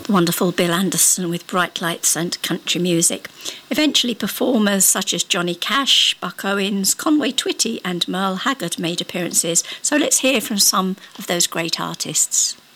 wonderful Bill Anderson with Bright Lights and Country Music. Eventually performers such as Johnny Cash, Buck Owens, Conway Twitty and Merle Haggard made appearances, so let's hear from some of those great artists.